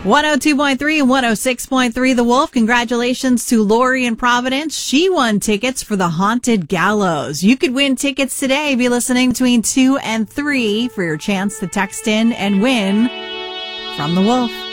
102.3 and 106.3 The Wolf. Congratulations to Lori in Providence. She won tickets for the Haunted Gallows. You could win tickets today. Be listening between 2 and 3 for your chance to text in and win from The Wolf.